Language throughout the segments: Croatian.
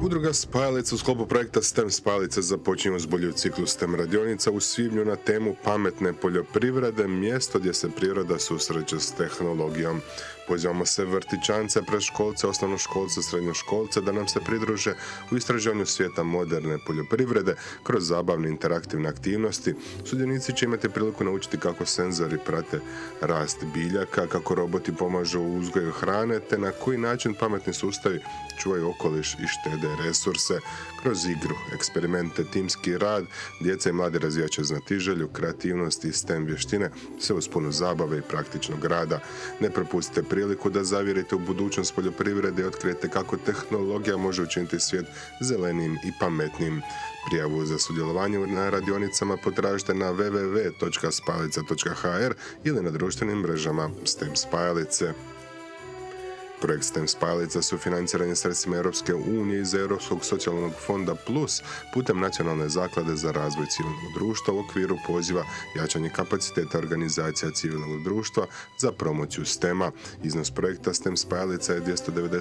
Udruga Spajalica u sklopu projekta STEM Spajalica započinje uzboljiv ciklus STEM radionica u svibnju na temu pametne poljoprivrede, mjesto gdje se priroda susreće s tehnologijom. Pozivamo se vrtićance, predškolce, osnovnoškolce, srednjoškolce da nam se pridruže u istraživanju svijeta moderne poljoprivrede kroz zabavne interaktivne aktivnosti. Sudionici će imati priliku naučiti kako senzori prate rast biljaka, kako roboti pomažu u uzgoju hrane, te na koji način pametni sustavi čuvaju okoliš i štede resurse. Kroz igru, eksperimente, timski rad, djeca i mladi razvijat će znatiželju, kreativnost i STEM vještine, sve uz puno zabave i praktičnog rada. Ne propustite priliku da zavirite u budućnost poljoprivrede i otkrijete kako tehnologija može učiniti svijet zelenijim i pametnijim. Prijavu za sudjelovanje na radionicama potražite na www.spajalica.hr ili na društvenim mrežama STEM Spajalice. Projekt STEM Spajalica sufinanciran je sredstvima Europske unije iz Europskog socijalnog fonda Plus putem Nacionalne zaklade za razvoj civilnog društva u okviru poziva jačanje kapaciteta organizacija civilnog društva za promociju STEM-a. Iznos projekta STEM Spajalica je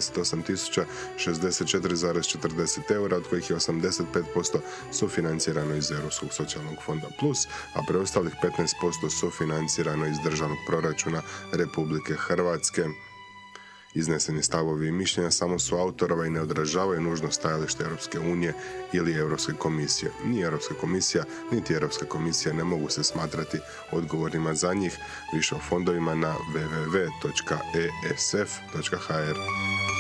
298.064,40 eura, od kojih je 85% sufinancirano iz Europskog socijalnog fonda Plus, a preostalih 15% sufinancirano iz državnog proračuna Republike Hrvatske. Izneseni stavovi i mišljenja samo su autorova i ne odražavaju nužno stajalište Europske unije ili Europske komisije. Ni Europska komisija, niti Europska komisija ne mogu se smatrati odgovornima za njih. Više o fondovima na www.esf.hr.